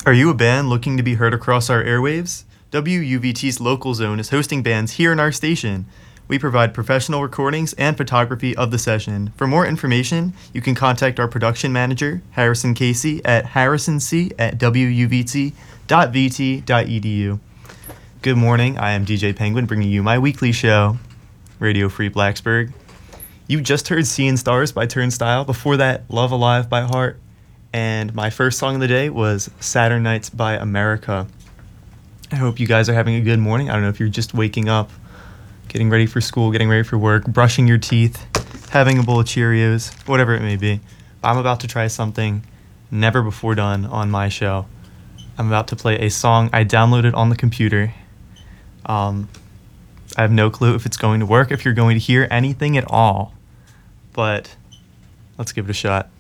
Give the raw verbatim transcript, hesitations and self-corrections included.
Are you a band looking to be heard across our airwaves? W U V T's Local Zone is hosting bands here in our station. We provide professional recordings and photography of the session. For more information, you can contact our production manager, Harrison Casey, at harrisonc at w u v t dot v t dot e d u. Good morning, I am D J Penguin bringing you my weekly show, Radio Free Blacksburg. You just heard Seeing Stars by Turnstile, before that Love Alive by Heart, and my first song of the day was Saturn Nights by America. I hope you guys are having a good morning. I don't know if you're just waking up, getting ready for school, getting ready for work, brushing your teeth, having a bowl of Cheerios, whatever it may be. I'm about to try something never before done on my show. I'm about to play a song I downloaded on the computer. Um, I have no clue if it's going to work, if you're going to hear anything at all, but let's give it a shot.